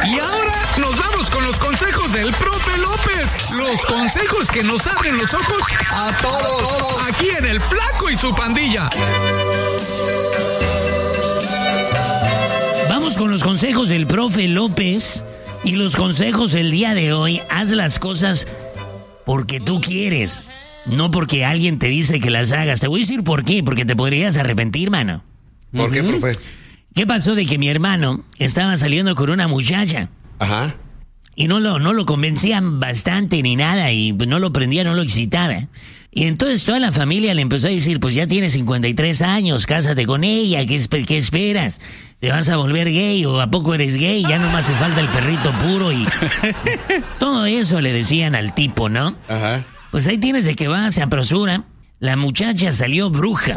Y ahora nos vamos con los consejos del profe López. Los consejos que nos abren los ojos a todos. Aquí en El Flaco y su Pandilla. Vamos con los consejos del profe López. Y los consejos del día de hoy: haz las cosas porque tú quieres, no porque alguien te dice que las hagas. Te voy a decir por qué, porque te podrías arrepentir, mano. ¿Por qué, profe? ¿Qué pasó de que mi hermano estaba saliendo con una muchacha? Ajá. Y no lo convencían bastante ni nada, y no lo prendía, no lo excitaba. Y entonces toda la familia le empezó a decir, pues ya tienes 53 años, cásate con ella, ¿qué esperas? ¿Te vas a volver gay o a poco eres gay? Ya nomás hace falta el perrito puro y... Todo eso le decían al tipo, ¿no? Ajá. Pues ahí tienes de que va, se apresura. La muchacha salió bruja.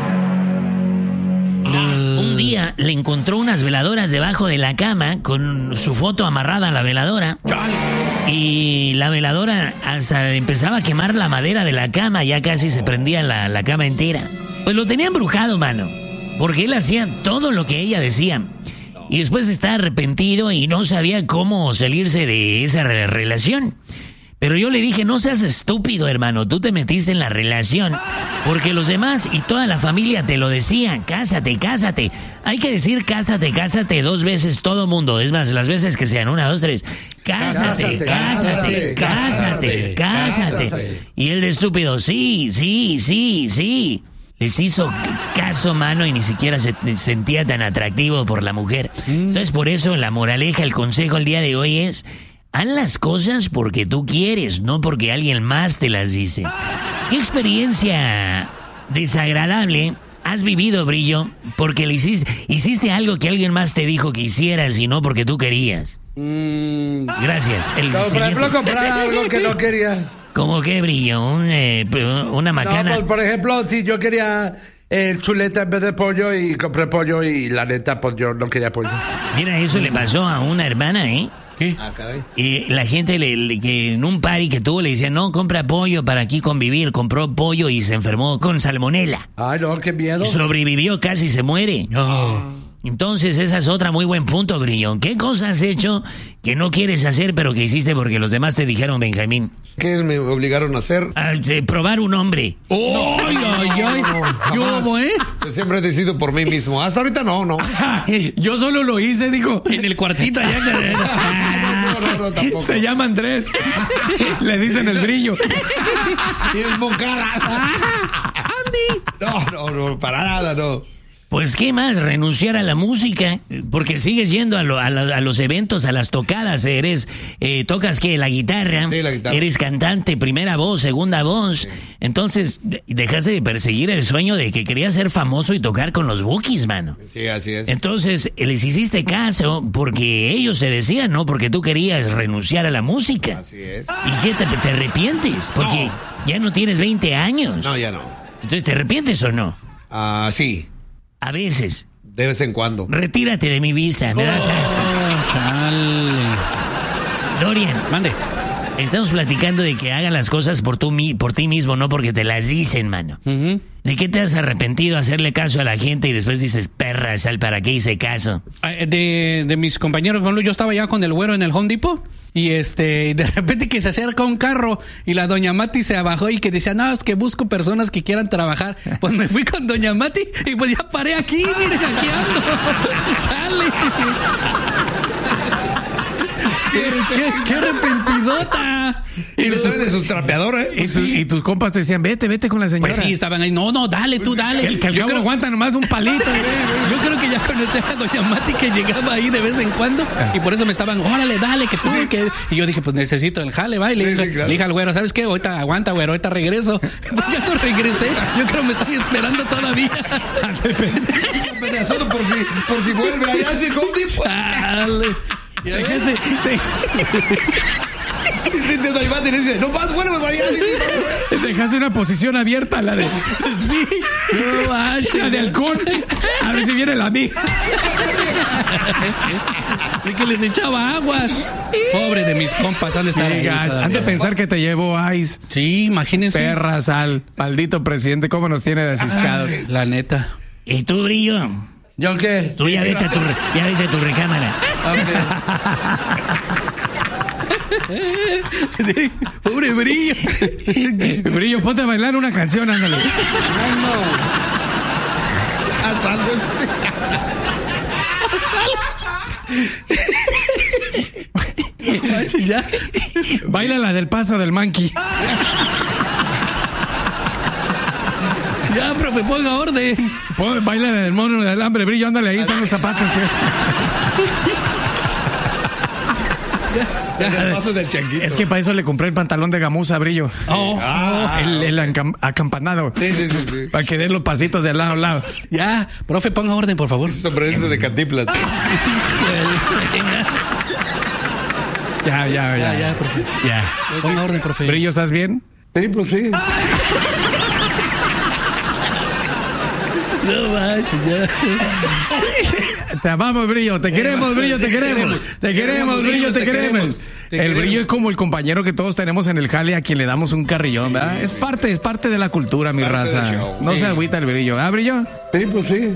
Un día le encontró unas veladoras debajo de la cama con su foto amarrada a la veladora. Y la veladora hasta empezaba a quemar la madera de la cama, ya casi se prendía la cama entera. Pues lo tenía embrujado, mano, porque él hacía todo lo que ella decía. Y después estaba arrepentido y no sabía cómo salirse de esa relación. Pero yo le dije, no seas estúpido, hermano, tú te metiste en la relación porque los demás y toda la familia te lo decían, cásate, cásate. Hay que decir cásate, cásate 2 veces todo mundo, es más, las veces que sean 1, 2, 3. Cásate, cásate, cásate, cásate. Y él de estúpido, sí. Les hizo caso, mano, y ni siquiera se sentía tan atractivo por la mujer. Entonces, por eso la moraleja, el consejo el día de hoy es: haz las cosas porque tú quieres, no porque alguien más te las dice. ¿Qué experiencia desagradable has vivido, Brillo, porque le hiciste algo que alguien más te dijo que hicieras y no porque tú querías? Gracias. Por ejemplo, comprar algo que no quería. ¿Cómo qué, Brillo? Una macana. No, pues, por ejemplo, si yo quería chuleta en vez de pollo y compré pollo y la neta, pues yo no quería pollo. Mira, eso le pasó a una hermana, ¿eh? ¿Qué? Y la gente que en un party que tuvo le decía, no, compra pollo para aquí convivir. Compró pollo y se enfermó con salmonela. Ay, no, qué miedo. Sobrevivió, casi se muere. Entonces, esa es otra muy buen punto, Brillón. ¿Qué cosas has hecho que no quieres hacer, pero que hiciste porque los demás te dijeron, Benjamín? ¿Qué me obligaron a hacer? Probar un hombre. ¡Ay! Yo siempre he decidido por mí mismo. Hasta ahorita no. Yo solo lo hice, dijo, en el cuartito allá. No, tampoco. Se llama Andrés. Le dicen el Brillo. Y es Moncada. Andy. No, para nada, no. Pues, ¿qué más? Renunciar a la música, porque sigues yendo a los eventos, a las tocadas, tocas ¿qué? La guitarra, sí, la guitarra. Eres cantante, primera voz, segunda voz, sí. Entonces, dejaste de perseguir el sueño de que querías ser famoso y tocar con los Bukis, mano. Sí, así es. Entonces, les hiciste caso porque ellos se decían, ¿no? Porque tú querías renunciar a la música. Así es. ¿Y qué te arrepientes? Porque ya no tienes 20 años. No, ya no. Entonces, ¿te arrepientes o no? Sí. A veces. De vez en cuando. Retírate de mi visa, me das asco. Chale. Dorian, mande. Estamos platicando de que hagan las cosas por ti mismo, no porque te las dicen, mano. ¿De qué te has arrepentido hacerle caso a la gente y después dices, perra, sal, ¿para qué hice caso? De mis compañeros, yo estaba ya con el güero en el Home Depot y de repente que se acerca un carro y la doña Mati se abajó y que decía, no, es que busco personas que quieran trabajar. Pues me fui con doña Mati y pues ya paré aquí, miren, aquí ando. Chale. ¡Qué arrepentidota! Y no sabes de sus trapeadores, Y tus compas te decían, vete con la señora. Pues sí, estaban ahí, no, dale, tú dale. Que al cabo aguanta nomás un palito. Yo creo que ya conocí a doña Mati que llegaba ahí de vez en cuando y por eso me estaban, órale, dale, que tú, que... Y yo dije, pues necesito el jale, va. Y le dije al güero, ¿sabes qué? Ahorita aguanta, güero, ahorita regreso. Pues ya no regresé. Yo creo que me están esperando todavía. Amenazado por si vuelve allá de Home Depot. Dale. No más vuelvas allá. Dejaste una posición abierta, la de... Sí. La de halcón. A ver si viene la mía. Y que les echaba aguas. Pobre de mis compas, han de estar ahí. Han de pensar que te llevo ice. Sí, imagínense. Perras al maldito presidente, cómo nos tiene desciscados. La neta. ¿Y tú, Brillo? ¿Yo qué? Tú ya viste tu recámara. Okay. Pobre Brillo. Brillo, ponte a bailar una canción, ándale. Haz algo. Ya. Baila la del paso del monkey. Ya, profe, ponga orden. Baila la del mono del hambre, Brillo, ándale, ahí están los zapatos. El paso del changuito. Es que para eso le compré el pantalón de gamuza, Brillo. El acampanado. Sí. Para que dé los pasitos de lado a lado. Ya, profe, ponga orden, por favor. Sombrerito de Cantinflas. Ya, profe. Ya. Ponga orden, profe. Brillo, ¿estás bien? Sí, pues sí. No manches, ya. Te amamos, Brillo. Te queremos, Brillo. Te queremos. Te queremos, Brillo. Te queremos. El Brillo es como el compañero que todos tenemos en el jale a quien le damos un carrillón, ¿verdad? Es parte de la cultura, mi raza. No se agüita el Brillo. ¿Ah, Brillo? Sí, pues sí.